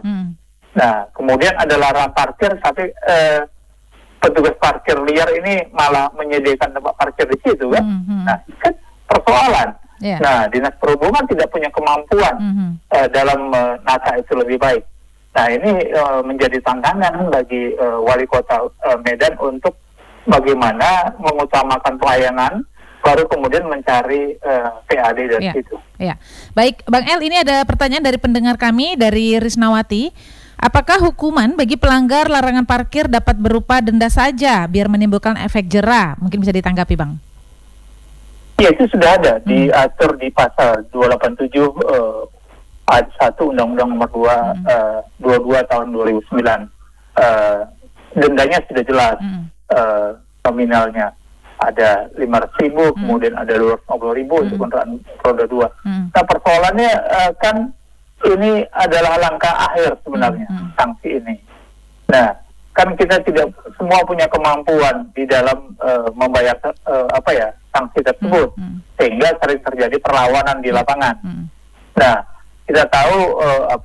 Nah, kemudian ada larangan parkir, tapi petugas parkir liar ini malah menyediakan tempat parkir di situ kan. Nah, kan persoalan. Nah, Dinas Perhubungan tidak punya kemampuan dalam menata itu lebih baik. Nah, ini menjadi tantangan bagi wali kota Medan untuk bagaimana mengutamakan pelayanan, baru kemudian mencari PAD dari situ. Baik, Bang El, ini ada pertanyaan dari pendengar kami, dari Risnawati. Apakah hukuman bagi pelanggar larangan parkir dapat berupa denda saja biar menimbulkan efek jera? Mungkin bisa ditanggapi, Bang. Ya, itu sudah ada diatur di pasal 287 ayat 1 Undang-Undang Nomor 22 tahun 2009. Dendanya sudah jelas, nominalnya ada 500.000, kemudian ada 250.000 untuk kendaraan roda 2. Nah, persoalannya kan ini adalah langkah akhir sebenarnya, sanksi ini. Nah, kan kita tidak semua punya kemampuan di dalam membayar sanksi tersebut, sehingga sering terjadi perlawanan di lapangan. Nah, kita tahu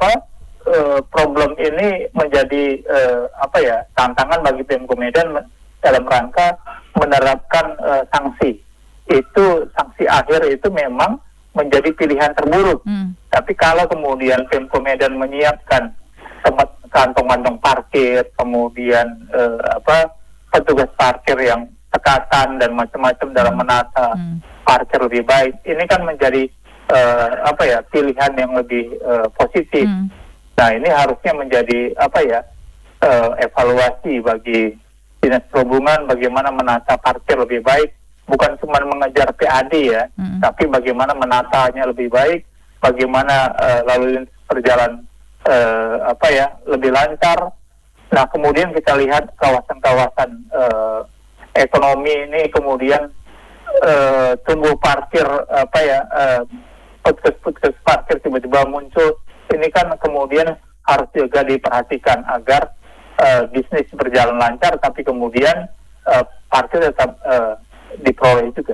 problem ini menjadi tantangan bagi Pemko Medan dalam rangka menerapkan sanksi. Itu sanksi akhir itu memang menjadi pilihan terburuk. Tapi kalau kemudian Pemko Medan menyiapkan tempat kantong-kantong parkir, kemudian petugas parkir yang tekatan dan macam-macam dalam menata parkir lebih baik, ini kan menjadi pilihan yang lebih positif. Nah, ini harusnya menjadi evaluasi bagi Dinas Perhubungan bagaimana menata parkir lebih baik. Bukan cuma mengejar PAD ya, tapi bagaimana menatanya lebih baik, bagaimana lalu lintas berjalan lebih lancar. Nah, kemudian kita lihat kawasan-kawasan ekonomi ini kemudian tumbuh parkir puskes parkir tiba-tiba muncul. Ini kan kemudian harus juga diperhatikan agar bisnis berjalan lancar, tapi kemudian parkir tetap diperoleh juga.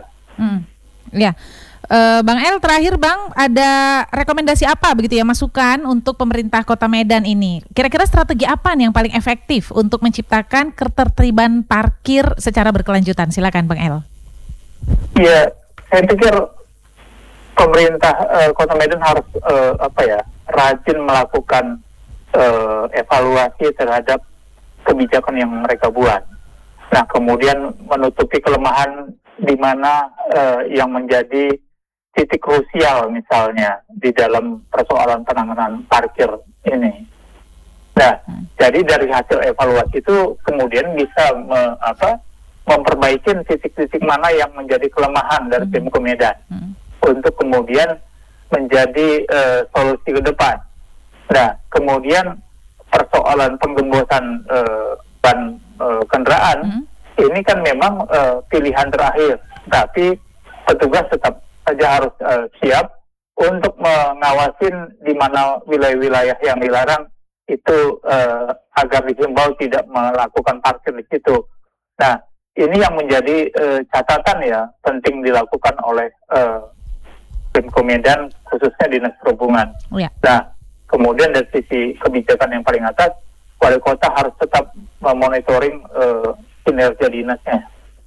Bang El, terakhir Bang, ada rekomendasi apa begitu ya, masukan untuk pemerintah Kota Medan ini? Kira-kira strategi apa nih yang paling efektif untuk menciptakan ketertiban parkir secara berkelanjutan? Silakan Bang El. Ya, saya pikir pemerintah Kota Medan harus rajin melakukan evaluasi terhadap kebijakan yang mereka buat. Nah, kemudian menutupi kelemahan di mana yang menjadi titik krusial misalnya di dalam persoalan penanganan parkir ini. Nah, jadi dari hasil evaluasi itu kemudian bisa memperbaiki titik-titik mana yang menjadi kelemahan dari Pemko Medan untuk kemudian menjadi solusi ke depan. Nah, kemudian persoalan penggembosan ban kendaraan ini kan memang pilihan terakhir, tapi petugas tetap saja harus siap untuk mengawasin di mana wilayah-wilayah yang dilarang itu agar dihimbau tidak melakukan parkir di situ. Nah, ini yang menjadi catatan ya, penting dilakukan oleh Pemko Medan, khususnya Dinas Perhubungan. Nah, kemudian dari sisi kebijakan yang paling atas, wali kota harus tetap memonitoring kinerja dinasnya.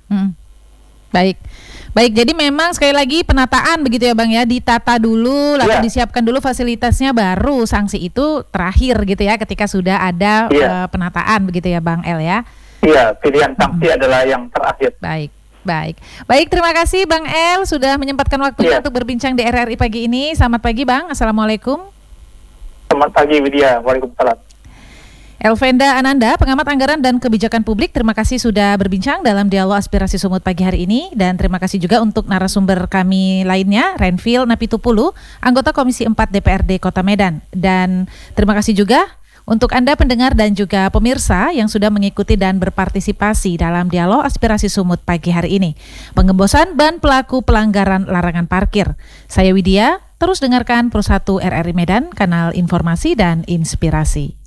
Baik, jadi memang sekali lagi penataan begitu ya Bang ya, ditata dulu, lalu disiapkan dulu fasilitasnya, baru sanksi itu terakhir gitu ya, ketika sudah ada penataan begitu ya Bang El ya. Iya, pilihan sanksi adalah yang terakhir. Baik, terima kasih Bang El sudah menyempatkan waktunya untuk berbincang di RRI pagi ini. Selamat pagi Bang, Assalamualaikum. Selamat pagi Widya, Waalaikumsalam. Elvenda Ananda, pengamat anggaran dan kebijakan publik, terima kasih sudah berbincang dalam Dialog Aspirasi Sumut pagi hari ini. Dan terima kasih juga untuk narasumber kami lainnya, Renvil Napitupulu, anggota Komisi 4 DPRD Kota Medan. Dan terima kasih juga untuk Anda pendengar dan juga pemirsa yang sudah mengikuti dan berpartisipasi dalam Dialog Aspirasi Sumut pagi hari ini. Pengembosan ban pelaku pelanggaran larangan parkir. Saya Widya, terus dengarkan Pro 1 RRI Medan, kanal informasi dan inspirasi.